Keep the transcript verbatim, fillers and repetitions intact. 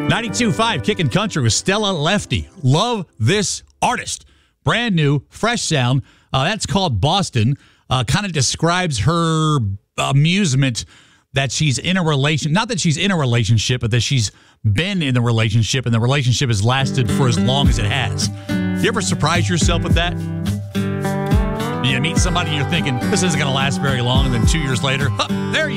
ninety-two point five Kickin' Country with Stella Lefty. Love this artist. Brand new, fresh sound. Uh, that's called Boston. Uh, kind of describes her amusement that she's in a relation. Not that she's in a relationship, but that she's been in the relationship, and the relationship has lasted for as long as it has. You ever surprise yourself with that? You meet somebody and you're thinking, this isn't going to last very long, and then two years later, huh, there you